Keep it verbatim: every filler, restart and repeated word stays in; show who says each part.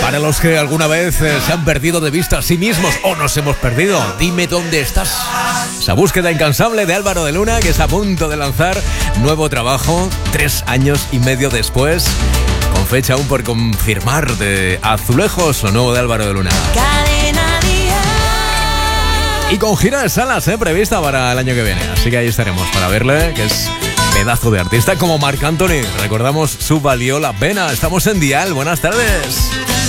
Speaker 1: Para los que alguna vez eh, se han perdido de vista a sí mismos o nos hemos perdido, dime dónde estás. Esa búsqueda incansable de Álvaro de Luna, que está a punto de lanzar nuevo trabajo tres años y medio después, con fecha aún por confirmar, de Azulejos, lo nuevo de Álvaro de Luna. Y con gira de salas eh, prevista para el año que viene, así que ahí estaremos para verle, que es pedazo de artista como Marc Anthony. Recordamos su Valió la Pena. Estamos en Dial, buenas tardes.